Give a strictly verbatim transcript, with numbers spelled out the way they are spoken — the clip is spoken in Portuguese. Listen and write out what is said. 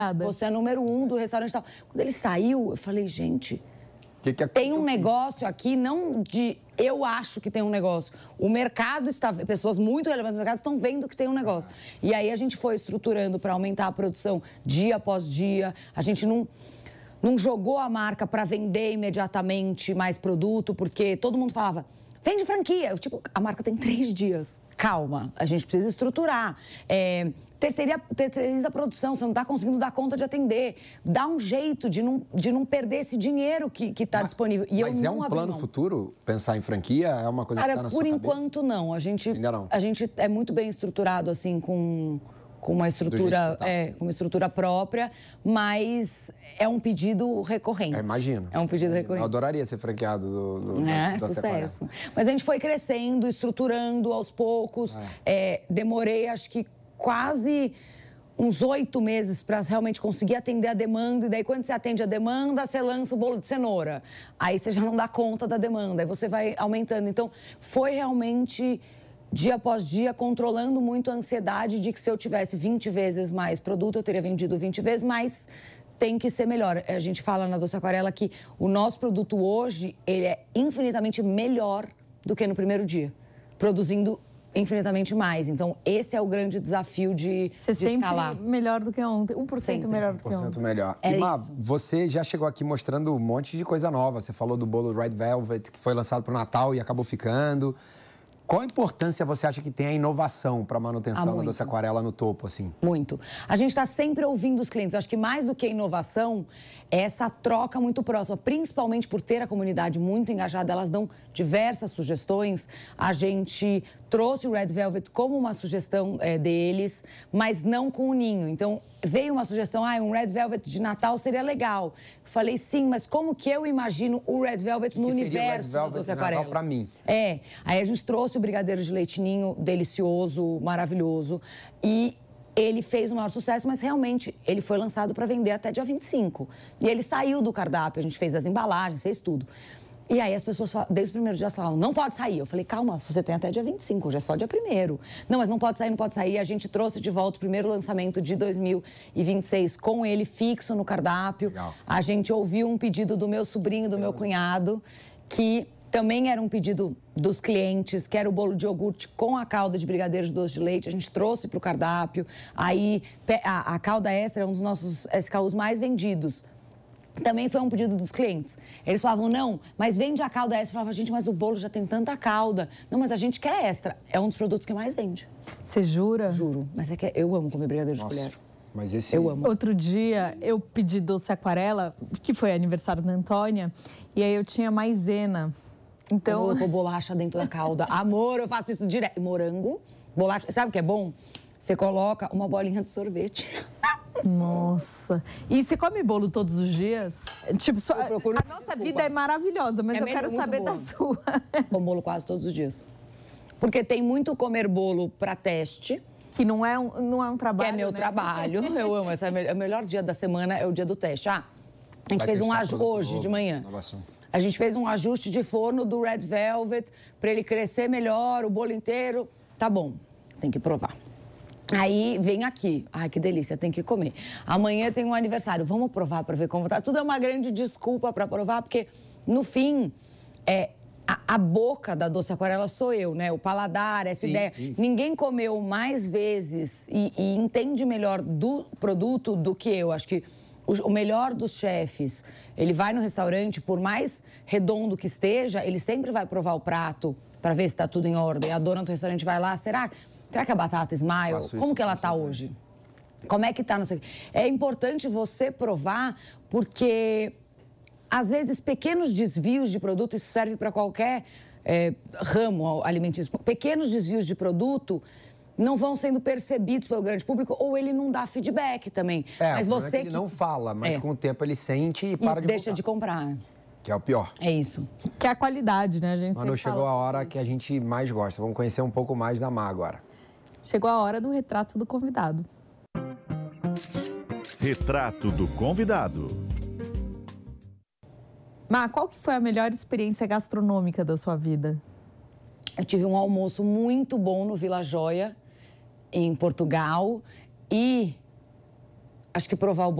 Você é número um do restaurante tal. Quando ele saiu, eu falei, gente, que que é... tem um negócio aqui, não de eu acho que tem um negócio. O mercado está, pessoas muito relevantes no mercado estão vendo que tem um negócio. E aí a gente foi estruturando para aumentar a produção dia após dia. A gente não, não jogou a marca para vender imediatamente mais produto, porque todo mundo falava, vende franquia. Eu, tipo, a marca tem três dias. Calma, a gente precisa estruturar. É, terceiriza, terceiriza a produção, você não está conseguindo dar conta de atender. Dá um jeito de não, de não perder esse dinheiro que está disponível. E mas eu é não um plano futuro pensar em franquia? É uma coisa Cara, que está na por sua enquanto cabeça? não. A gente, Ainda não. A gente é muito bem estruturado, assim, com... com uma estrutura, tá. é, com uma estrutura própria, mas é um pedido recorrente. É, imagino. É um pedido Eu recorrente. adoraria ser franqueado do, do, É, da, da sucesso. Mas a gente foi crescendo, estruturando aos poucos. É. É, demorei, acho que quase uns oito meses para realmente conseguir atender a demanda. E daí, quando você atende a demanda, você lança o bolo de cenoura. Aí você já não dá conta da demanda, aí você vai aumentando. Então, foi realmente... dia após dia, controlando muito a ansiedade de que se eu tivesse vinte vezes mais produto, eu teria vendido vinte vezes, mas tem que ser melhor. A gente fala na Doce Aquarela que o nosso produto hoje, ele é infinitamente melhor do que no primeiro dia, produzindo infinitamente mais. Então, esse é o grande desafio de, Você de escalar. sempre melhor do que ontem, um por cento Sempre. melhor do que um por cento ontem. melhor. É e, Má, isso. você já chegou aqui mostrando um monte de coisa nova. Você falou do bolo Red Velvet, que foi lançado para o Natal e acabou ficando. Qual a importância você acha que tem a inovação para a manutenção Ah, da Doce Aquarela no topo, assim? Muito. A gente está sempre ouvindo os clientes. Acho que mais do que inovação, é essa troca muito próxima, principalmente por ter a comunidade muito engajada. Elas dão diversas sugestões. A gente trouxe o Red Velvet como uma sugestão é, deles, mas não com o ninho. Então, veio uma sugestão, ah, um Red Velvet de Natal seria legal. Falei, sim, mas como que eu imagino o Red Velvet no que seria universo o Red Velvet da Doce de Natal Aquarela? pra mim? É. Aí a gente trouxe o brigadeiro de leite ninho, delicioso, maravilhoso. E ele fez o maior sucesso, mas realmente ele foi lançado para vender até dia vinte e cinco. E ele saiu do cardápio, a gente fez as embalagens, fez tudo. E aí as pessoas, desde o primeiro dia, falavam, não pode sair. Eu falei, calma, você tem até dia vinte e cinco, hoje é só dia primeiro. Não, mas não pode sair, não pode sair. A gente trouxe de volta o primeiro lançamento de dois mil e vinte e seis com ele fixo no cardápio. Legal. A gente ouviu um pedido do meu sobrinho, do meu cunhado, que também era um pedido dos clientes, que era o bolo de iogurte com a calda de brigadeiro de doce de leite. A gente trouxe para o cardápio. Aí a, a calda extra é um dos nossos S K Us mais vendidos. Também foi um pedido dos clientes. Eles falavam, não, mas vende a calda extra. Eu falava, gente, mas o bolo já tem tanta calda. Não, mas a gente quer extra. É um dos produtos que mais vende. Você jura? Juro. Mas é que eu amo comer brigadeiro de Nossa, colher. mas esse... Eu amo. Outro dia eu pedi doce aquarela, que foi aniversário da Antônia, e aí eu tinha maisena. Então... Colocou bolacha dentro da calda. Amor, eu faço isso direto. Morango, bolacha. Sabe o que é bom? Você coloca uma bolinha de sorvete. Nossa. E você come bolo todos os dias? Tipo, só, a procuro- nossa Desculpa. vida é maravilhosa, mas É eu melhor, quero muito saber boa. da sua. Como bolo quase todos os dias. Porque tem muito comer bolo para teste, Que não é um, não é um que trabalho, é meu né? trabalho. Eu amo. Esse é o me- o melhor dia da semana, é o dia do teste. Ah, a gente Vai fez um testar ajuste produto hoje novo, de manhã. inovação. A gente fez um ajuste de forno do Red Velvet para ele crescer melhor, o bolo inteiro. Tá bom, tem que provar. Aí vem aqui. Ai, que delícia, tem que comer. Amanhã tem um aniversário, vamos provar para ver como tá. Tudo é uma grande desculpa para provar, porque no fim, é, a, a boca da Doce Aquarela sou eu, né? O paladar, essa Sim, ideia. sim. Ninguém comeu mais vezes e, e entende melhor do produto do que eu. Acho que o, o melhor dos chefes, ele vai no restaurante, por mais redondo que esteja, ele sempre vai provar o prato para ver se está tudo em ordem. A dona do restaurante vai lá, será, será que a batata Smile, Faço como isso, que ela com está certeza. hoje? Como é que tá, não sei o quê. É importante você provar, porque às vezes pequenos desvios de produto, isso serve para qualquer é, ramo alimentício, pequenos desvios de produto não vão sendo percebidos pelo grande público ou ele não dá feedback também. É, mas o problema você é que ele não fala, mas É. com o tempo ele sente e e para de deixa voltar, de comprar. que é o pior. É isso. Que é a qualidade, né? A gente Manu, sempre chegou fala a hora sobre que a gente mais gosta. Vamos conhecer um pouco mais da Má agora. isso. Chegou a hora do retrato do convidado. Retrato do convidado. Má, qual que foi a melhor experiência gastronômica da sua vida? Eu tive um almoço muito bom no Vila Joia, em Portugal, e acho que provar o